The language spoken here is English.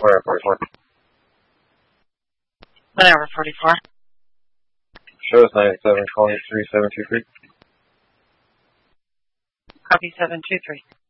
Where, 44? Whatever, 44. Show us 97, calling 3723. Copy 723.